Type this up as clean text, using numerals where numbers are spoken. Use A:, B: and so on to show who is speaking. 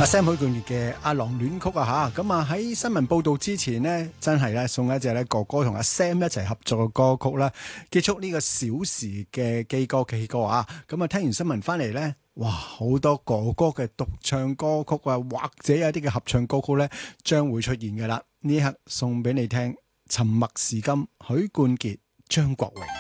A: 阿 Sam 許冠傑嘅阿郎戀曲啊吓，咁啊喺新聞報道之前呢，真係咧送一隻咧哥哥同阿 Sam 一齊合作嘅歌曲啦，結束呢個小時嘅記歌啊！咁啊聽完新聞翻嚟咧，哇好多哥哥嘅獨唱歌曲啊，或者有啲嘅合唱歌曲咧，將會出現噶啦。呢一刻送俾你聽，沉默是金，許冠傑、張國榮。